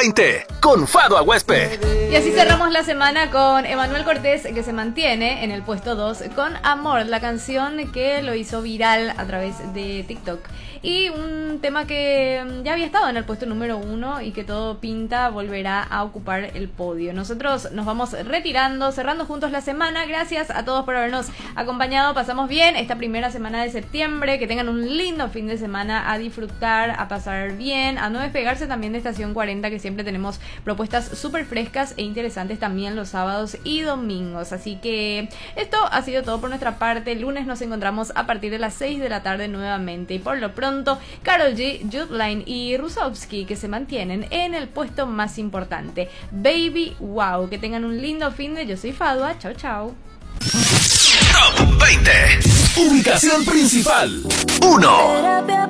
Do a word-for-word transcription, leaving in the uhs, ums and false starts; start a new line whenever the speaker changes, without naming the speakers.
veinte con Fado Aguespe.
Y así cerramos la semana con Emanuel Cortés, que se mantiene en el puesto dos con Amor, la canción que lo hizo viral a través de TikTok. Y un tema que ya había estado en el puesto número uno y que todo pinta volverá a ocupar el podio. Nosotros nos vamos retirando, cerrando juntos la semana. Gracias a todos por habernos acompañado. Pasamos bien esta primera semana de septiembre. Que tengan un lindo fin de semana, a disfrutar, a pasar bien, a no despegarse también de Estación cuarenta, que siempre tenemos propuestas súper frescas e interesantes también los sábados y domingos. Así que esto ha sido todo por nuestra parte. El lunes nos encontramos a partir de las seis de la tarde nuevamente. Y por lo pronto, Karol G, Judline y Rusovsky, que se mantienen en el puesto más importante. Baby Wow, que tengan un lindo fin de. Yo soy Fadua, chao chao.
Top veinte. Ubicación principal uno.